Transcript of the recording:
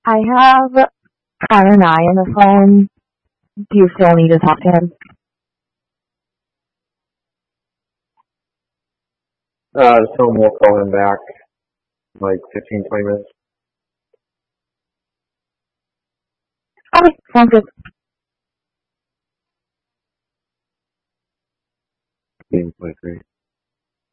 I have Connor Nye on the phone. Do you still need to talk to him? Someone will call him back like 15, 20 minutes. Okay, sounds good. Game 23.